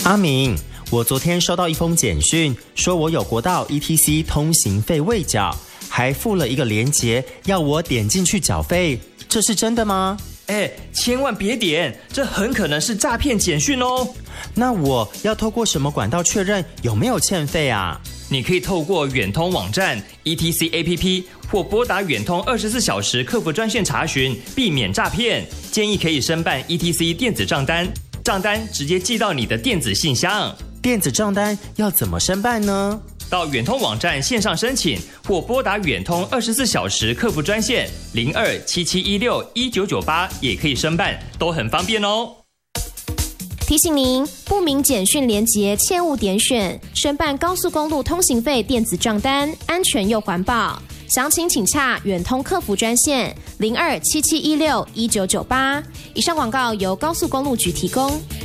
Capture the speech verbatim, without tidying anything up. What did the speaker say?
阿明，我昨天收到一封简讯，说我有国道 E T C 通行费未缴，还附了一个连结，要我点进去缴费，这是真的吗？ 哎，千万别点，这很可能是诈骗简讯哦。 那我要透过什么管道确认有没有欠费啊？ 你可以透过远通网站 E T C A P P 或拨打远通二十四小时客服专线查询，避免诈骗。建议可以申办 E T C 电子账单，账单直接寄到你的电子信箱。 电子账单要怎么申办呢？ 到远通网站线上申请，或拨打远通二十四小时客服专线零二七七一六一九九八也可以申办，都很方便哦。 提醒您，不明简讯连结切勿点选，申办高速公路通行费电子账单，安全又环保。详情请洽远通客服专线零二七七一六一九九八。以上广告由高速公路局提供。